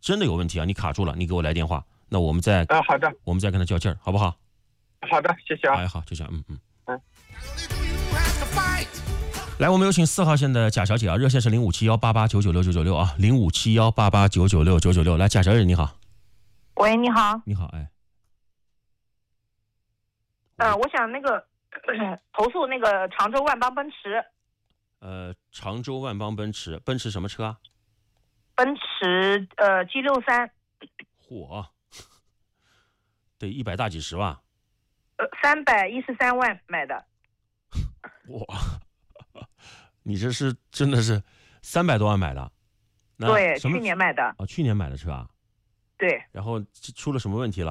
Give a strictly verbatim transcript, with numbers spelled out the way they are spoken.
真的有问题啊，你卡住了，你给我来电话，那我们再啊，好的， 我们再跟他较劲儿，好不好？ 好的，谢谢啊。 哎，好，就这样，嗯嗯嗯。 来，我们有请四号线的贾小姐啊，热线是零五七幺八八九九六九九六啊，零五七幺八八九九六九九六。来，贾小姐你好。 喂，你好。 你好，哎。 呃，我想那个、呃、投诉那个常州万邦奔驰。 呃，常州万邦奔驰，奔驰什么车啊？ 奔驰呃 G 六三。 嚯，得一百大几十吧？ 呃，三百一十三万买的。 哇，你这是真的是三百多万买的？ 对，去年买的。 哦，去年买的车啊？ 对。 然后出了什么问题了？